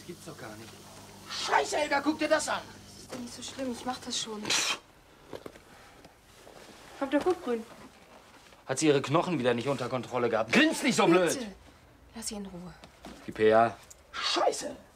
Das gibt's doch gar nicht. Scheiße, Helga, guck dir das an. Das ist doch nicht so schlimm, ich mach das schon. Kommt doch gut, Grün. Hat sie ihre Knochen wieder nicht unter Kontrolle gehabt? Grinst nicht so blöd! Bitte. Lass sie in Ruhe. Gib her. Scheiße!